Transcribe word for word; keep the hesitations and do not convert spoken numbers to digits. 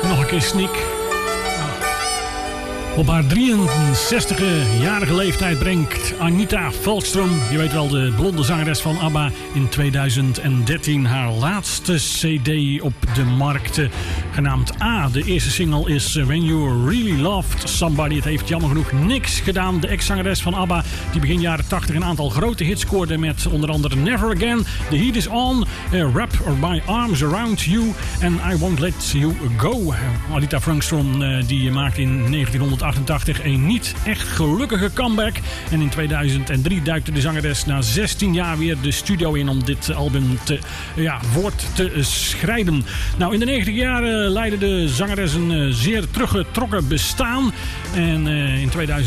Nog een keer sneak. Op haar drieënzestigjarige leeftijd brengt Anita Falkström, je weet wel, de blonde zangeres van ABBA, in tweeduizend dertien haar laatste cd op de markt, genaamd A. De eerste single is When You Really Loved Somebody. Het heeft jammer genoeg niks gedaan. De ex-zangeres van ABBA, die begin jaren tachtig een aantal grote hits scoorde met onder andere Never Again, The Heat Is On, uh, Wrap My Arms Around You en I Won't Let You Go. Anita Falkström uh, die maakte in negentienhonderdachtentachtig een niet echt gelukkige comeback. En in tweeduizend drie duikte de zangeres na zestien jaar weer de studio in om dit album te, ja, voort te schrijven. Nou, in de negentig jaren leidde de zangeres een uh, zeer teruggetrokken bestaan. En uh, in tweeduizend